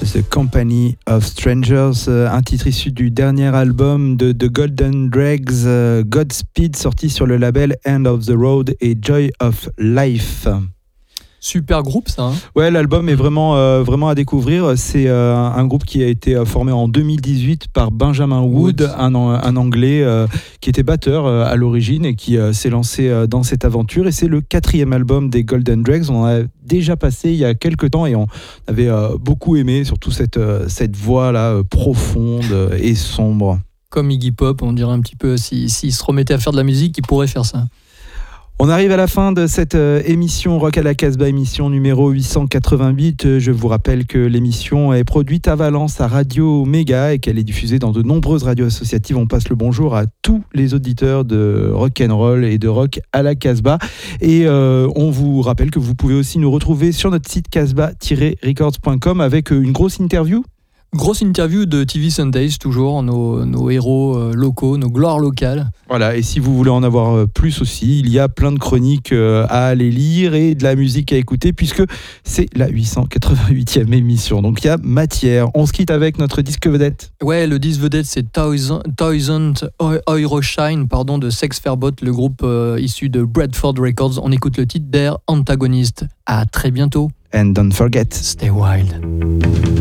The Company of Strangers, un titre issu du dernier album de The Golden Dregs, Godspeed, sorti sur le label End of the Road et Joy of Life. Super groupe ça. Hein. Ouais, l'album est vraiment à découvrir. C'est un groupe qui a été formé en 2018 par Benjamin Wood, un Anglais qui était batteur à l'origine et qui s'est lancé dans cette aventure. Et c'est le 4e album des Golden Dregs. On a déjà passé il y a quelques temps et on avait beaucoup aimé, surtout cette voix là profonde et sombre. Comme Iggy Pop, on dirait un petit peu s'il se remettait à faire de la musique, il pourrait faire ça. On arrive à la fin de cette émission Rock à la Casbah, émission numéro 888. Je vous rappelle que l'émission est produite à Valence à Radio Méga et qu'elle est diffusée dans de nombreuses radios associatives. On passe le bonjour à tous les auditeurs de rock'n'roll et de Rock à la Casbah. Et on vous rappelle que vous pouvez aussi nous retrouver sur notre site casbah-records.com avec une grosse interview. Grosse interview de TV Sundays, toujours, nos héros locaux, nos gloires locales. Voilà, et si vous voulez en avoir plus aussi, il y a plein de chroniques à aller lire et de la musique à écouter, puisque c'est la 888e émission. Donc il y a matière. On se quitte avec notre disque vedette. Ouais, le disque vedette, c'est Thousand Euroshine, de Sex Fairbot, le groupe issu de Bradford Records. On écoute le titre Their Antagonist. À très bientôt. And don't forget, stay wild.